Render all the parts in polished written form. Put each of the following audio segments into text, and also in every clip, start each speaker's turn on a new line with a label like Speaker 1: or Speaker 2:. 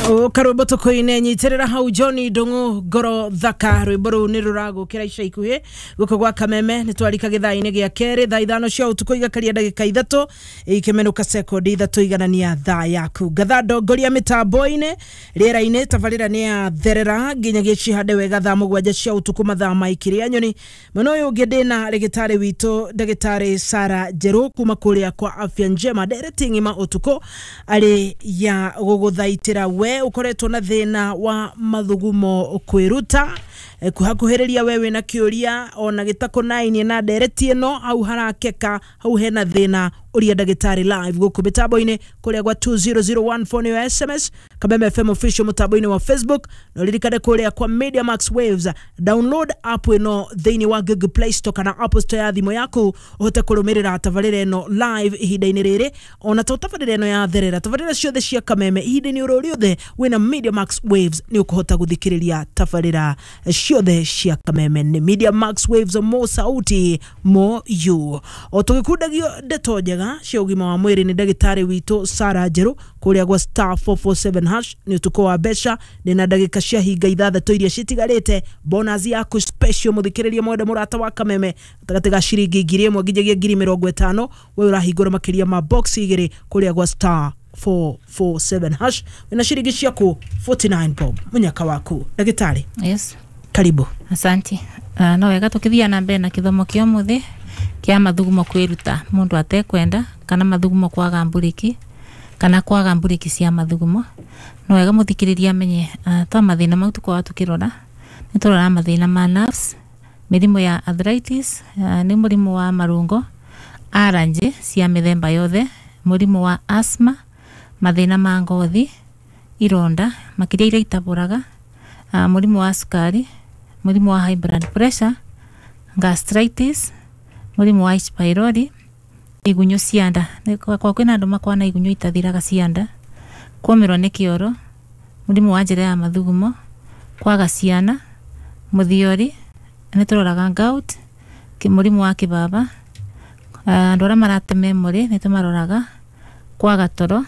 Speaker 1: Karwimbo tukoine nyitirira hau Johnny Ndungu Ngoro Thaka rwimbo ru ni rurago kira ica ikuhi guko gwa Kameme ni twarika githaine gia keri thaa ithano cia utuku igakaria ndagika 3 ikimenuka sekondi 3 iganania thaa yaku gathando ngoria mitambo-ine riera-ine tabarira ni ya therera nginyagia cihande wega thaa 7 cia utuku mathaa maikiria nyoni muno uyu ngindina rigitari witu ndagitari Sara Jeru kuma kuria kwa Afya Njema directing ima utuku ari ya guguthaitira we ukoretwo na thina wa mathugumo kwiruta kuhakuhiriria wewe na kiuria ona gitako 9 na dereti eno au harakeka au hena thina uria ndagitari live guku mitambo-ine kuria gwa 2001 phone yo SMS Kameme FM official mitambo-ine wa Facebook no lirikane kuria kwa Media Max Waves download app eno thini wa Google Play Store kana Apple Store ya thimo yaku uhote kurumirira tabarire eno live ihinda-ine riri ona tabarire eno ya therera tabarire ciothe cia Kameme ihinda-ine uroriothe wina Media Max Waves ni ukuhota guthikiriria tabarira ciothe cia Kameme ni Media Max Waves mo sauti mo you otugikundagio ndeto njega cia ugima wa mwiri ni ndagitari witu Sara Jeru kuria gwa *447# ni utuko wa besha na ndagika cia hinga 6 iria citigarite bonus yaku special muthikiriria mwende murata wa Kameme tagatiga ciringi 1,000 nginyagia 50,000 we urahingura makiria ma box igiri kuria gwa *447# wina ciringi ciaku 49 bob munyaka waku ndagitari.
Speaker 2: Yes,
Speaker 1: karibu.
Speaker 2: Asante. No wega tukithia na mbere na kithomo kio muthi kia mathugumo kwiruta mundu atekwenda kana mathugumo kwaga mburiki kana kwaga mburiki cia mathugumo no wega muthikiriria menye twa mathina mau tukwa tukirora ni turora mathina ma nerves mirimo ya arthritis ni murimo wa marungo aranje cia mithemba yothe murimo wa asthma mathina ma ngothi ironda makiria ira itaburaga murimo wa sukari murimo wa high blood pressure gastritis murimo wa H pylori igunyo cianda kwa kwina andu makwana igunyo itathiraga cianda kuomerwa ni kioro murimo wa njira ya mathugumo kwaga ciana muthiori ni turoraga gout murimo wa kibaba andu aria marate memory ni tumaroraga kwaga toro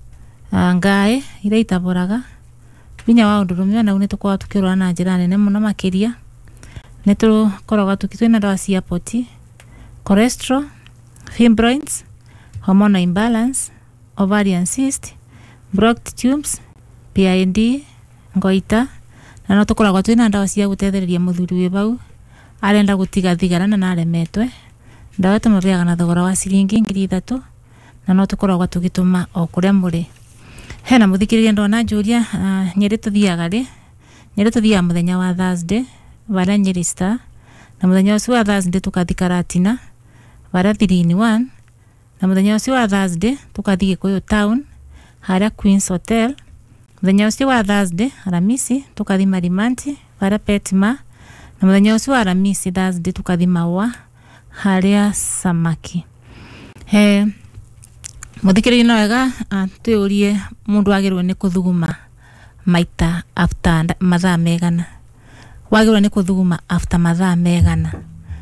Speaker 2: ngae ira itaburaga binya wa undurume na unituko tukirora na njira nene muno makiria ni tukoroga tukitwina ndawa cia poti cholesterol, fibroids, hormonal imbalance, ovarian cyst, blocked tubes, PID, ngoita na no tukoragwa twina ndawa cia gutethereria muthuri we bau arenda gutiga thigarana na aremetwe ndawa tumuriaga na thogora wa ciringi 3,000 na no tukoragwa tugituma o kuria muri hena muthikiriria ndona njuria nyeri tuthiaga muthenya wa Thursday bara Nyeri Star na muthenya ucio wa Thursday tukathika Ratina bara 3-in-1 na muthenya ucio wa Thursday tukathi Gikuyu Town haria Queen's Hotel muthenya ucio wa Thursday Aramisi tukathi Marimanti bara Petma na muthenya ucio wa Aramisi Thursday tukathi Maua haria Samaki muthikiriria no wega tuyurie mundu agirwe ni kuthuguma maita after mathaa megana wagirwe ni kuthuguma after mathaa megana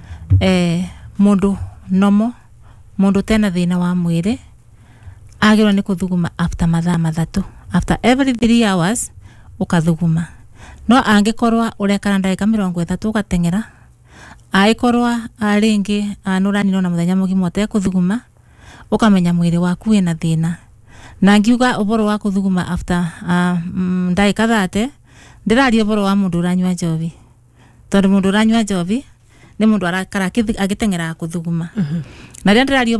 Speaker 2: mundu nomo mundu tena thina wa mwiri agirwe ni kuthuguma after mathaa 3 after every 3 hours ukathuguma no angikorwa urekana ndagika 30 ugatengera aikorwa aringi nurani no na muthenya mugimo te kuthuguma ukamenya mwiri waku wina thina na ngiuga uboro wa kuthuguma after ndagika 30 ndirari uboro wa mundu uranywa njovi tondu mundu uranywa njovi ni mundu arakara agitengera kuthuguma na ria ndirari